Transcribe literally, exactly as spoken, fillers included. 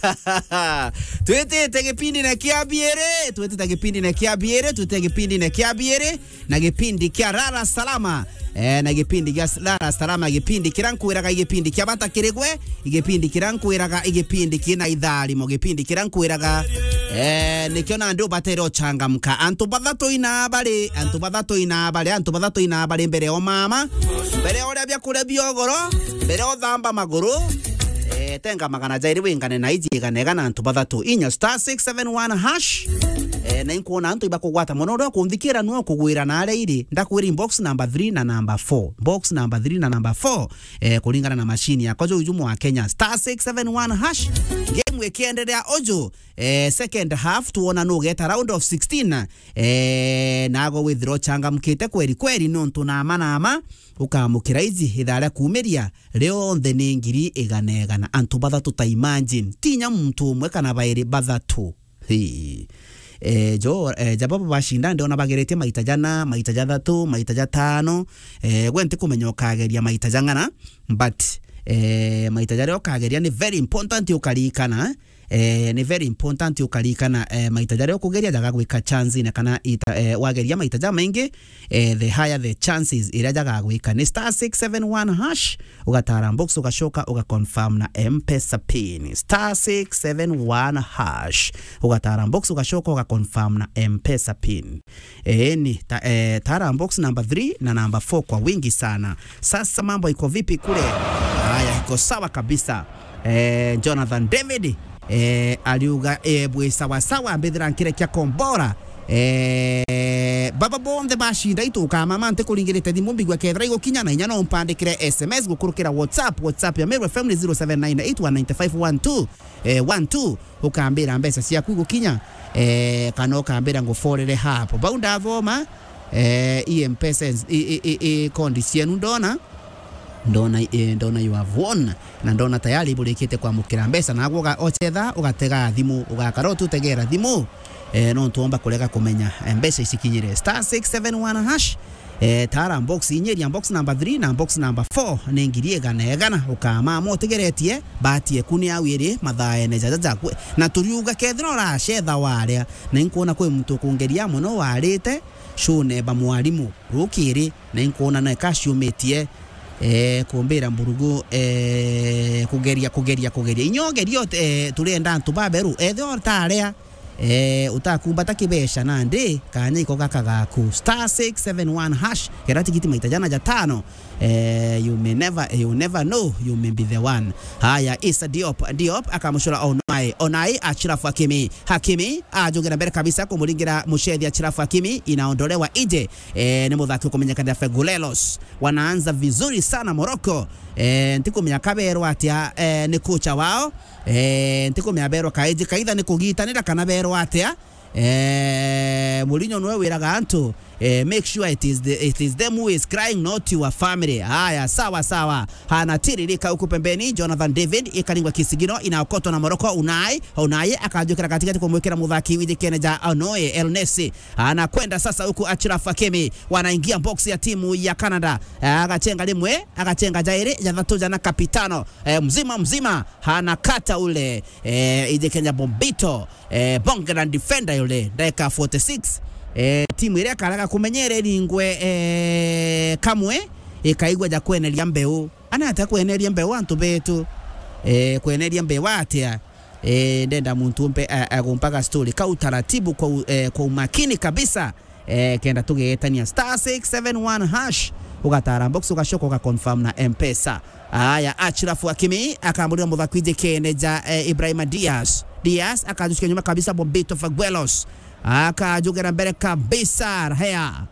Tuete tegepindi na kiabiere, tuete tegepindi na kiabiere, tuete tegepindi na kiabiere, na gipindi kia rara salama. Eh na gipindi kia rara salama, gipindi kirankwiraga igipindi kia bata kiregwe, igipindi kirankwiraga igipindi kina idhali mo gipindi kirankwiraga eh nikiona ndio batero changamka. Antu bathato ina bale, antu bathato ina bale, antu bathato ina bale mbere o mama. Mbere o bya kure biogoro, mbere o thamba maguru. Eh tenga magana jairi wingane na iji ganega na antu bathatu inya star six seven one hash. Eh na inkuona antu ibakugwata mono ro kunthikira no kugwira na ale iri ndakwira inbox number three na number four, box number three na number four eh kulingana na machine ya kojo ujumu wa Kenya star six seven one hash. Game ikiendelea ojo eh second half tuona no get round of sixteen eh nago withdraw changamkite kweri kweri no ntuna manama ukamukira izi ithara kumeria leo the ningiri iganegana antu bathatu ta imagine tinya muntu umwe kana bairi bathatu hi eh jo eh, jababu bashinda ndio nabagerete maita jana maita jathatu maita jatano eh gwente kumenyo kageria maita jangana but eh maita jare okageria ni very important ukarikana eh ni very important ukarikana eh maita jare okugeria jaga gwika chance na kana ita eh, wageria maita jama maingi eh the higher the chances ira jaga gwika ni star six seven one hash ugatara box ugashoka ugaconfirm na M-Pesa pin star six seven one hash ugatara box ugashoka ugaconfirm na M-Pesa pin eh ni ta, eh, tara box number three na number four kwa wingi sana. Sasa mambo iko vipi kule? Haya iko sawa kabisa. Eh Jonathan David eh aliuga eh bwe sawa sawa mbethira nkire kya kombora eh baba bonde bashinda ituka mama ante kulingirite dimumbi gwa kethra igokinya na inya no mpandikire S M S gukurukira WhatsApp WhatsApp ya Meru F M zero seven nine eight one nine five one two eh one two ukambira mbesa cia kugokinya eh kana ukambira nguforere hapo baunda avoma eh M-Pesa e e e condition ndona ndona e, ndona you have won na ndona tayari bulikite kwa mukira mbesa na gwa ochetha ugatega thimu ugakaro tutegera thimu eh no tuomba kulega kumenya mbesa isikinyire star six seven one hash eh tara box inyeri box number three na box number four nengirie gana egana ukama motegeretie batie kuni awire mathae ne jaja kwe na turiuga kethro ra shetha wale na inkuona kwe mtu kungeria muno warite shune ba mwalimu rukiri na inkuona na kashumetie eh kumbira mburugu eh kugeria kugeria kugeria inyogerio eh turenda ntu baberu etho tarea eh utakumbata kibesha nande kanya iko kakagaku star six seven one hash kerati kiti maita jana jatano eh you may never you never know you may be the one. Haya Issa Diop Diop akamushura Onai Onai Achirafu Hakimi Hakimi ajogera mbere kabisa kumulingira Mushedi Achirafu Hakimi inaondolewa ije eh ni muthaki kumenyekana Fegulelos wanaanza vizuri sana Morocco eh ntiko myakabero atia eh ni kocha wao eh ntiko myabero kaije kaitha ni kugitanira kana bero atia eh Mourinho no wiraga antu eh make sure it is the it is them who is crying not your family. Haya sawa sawa hana tiririka huko pembeni Jonathan David ikalingwa kisigino inaokotwa na Morocco Unai Unai akajokera katikati kumwekera mudhaki widi Keneja Anoe El Nessi anakwenda sasa huku Achirafu Hakimi wanaingia box ya timu ya Canada akachenga limwe akachenga jairi jathatu na kapitano eh, mzima mzima hana kata ule eh ide Kenya Bombito eh bonga defender yule dakika forty-six eh timu ile karaga kumenyere lingwe eh kamwe ikaigwa ja kweneria mbeu anata kweneria mbeu antu betu eh kweneria mbeu atia eh ndenda muntu mpe agumpaka story ka utaratibu kwa eh, kwa umakini kabisa eh kenda tugeetania star six seven one hash ugatara box ugashoka uka confirm na M-Pesa. Aya Achirafu Hakimi akambulia mudhakwije Keneja eh, Ibrahima Diaz Diaz akajushika nyuma kabisa Bombito Faguelos akajogera mbele kabisa haya